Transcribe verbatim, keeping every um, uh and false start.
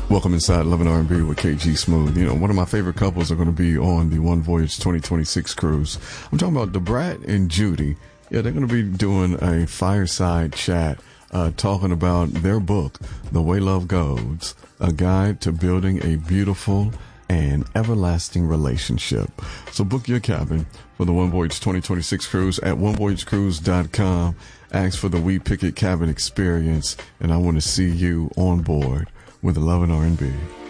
Welcome inside Love and R and B with K G Smooth. You know, one of my favorite couples are going to be on the One Voyage twenty twenty-six cruise. I'm talking about DeBrat and Judy. Yeah, they're going to be doing a fireside chat, uh, talking about their book, The Way Love Goes, A Guide to Building a Beautiful and Everlasting Relationship. So book your cabin for the One Voyage twenty twenty-six cruise at one voyage cruise dot com. Ask for the We Pick It Cabin Experience, and I want to see you on board with Love and R and B.